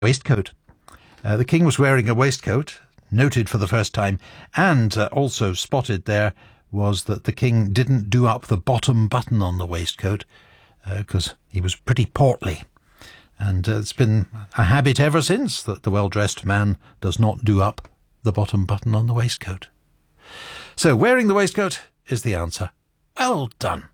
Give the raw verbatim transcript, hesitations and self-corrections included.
waistcoat. Uh, the king was wearing a waistcoat, noted for the first time, and uh, also spotted there was that the king didn't do up the bottom button on the waistcoat because uh, he was pretty portly. And uh, it's been a habit ever since that the well-dressed man does not do up the bottom button on the waistcoat. So wearing the waistcoat is the answer. Well done.